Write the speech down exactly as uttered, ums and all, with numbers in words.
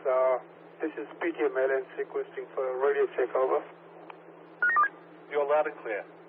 Uh, this is P T M L N requesting for a radio check, over. You're loud and clear.